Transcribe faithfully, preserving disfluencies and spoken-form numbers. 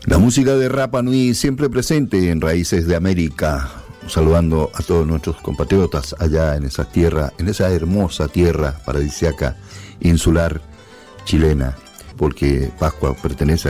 La música de Rapa Nui siempre presente en Raíces de América, saludando a todos nuestros compatriotas allá en esa tierra, en esa hermosa tierra paradisíaca insular chilena, porque Pascua pertenece